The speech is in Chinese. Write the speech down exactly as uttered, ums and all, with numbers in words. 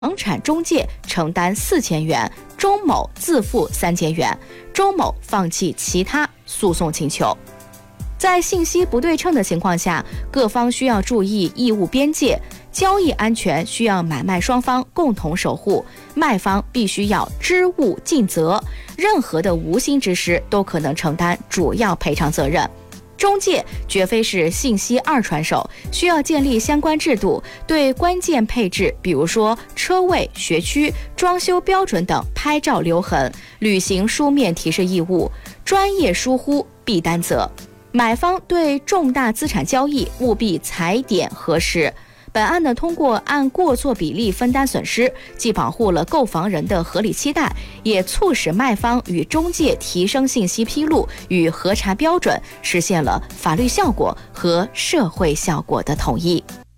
房产中介承担四千元，钟某自负三千元，周某放弃其他诉讼请求。在信息不对称的情况下，各方需要注意义务边界，交易安全需要买卖双方共同守护，卖方必须要知物尽责，任何的无心之失都可能承担主要赔偿责任。中介绝非是信息二传手，需要建立相关制度，对关键配置，比如说车位、学区、装修标准等拍照留痕，履行书面提示义务，专业疏忽必担责。买方对重大资产交易务必踩点核实。本案呢，通过按过错比例分担损失，既保护了购房人的合理期待，也促使卖方与中介提升信息披露与核查标准，实现了法律效果和社会效果的统一。